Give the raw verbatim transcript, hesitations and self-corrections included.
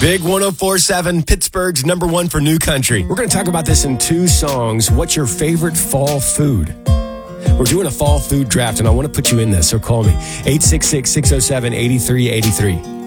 Big one oh four point seven, Pittsburgh's number one for new country. We're going to talk about this in two songs. What's your favorite fall food? We're doing a fall food draft, and I want to put you in this, so call me. eight six six, six oh seven, eight three eight three.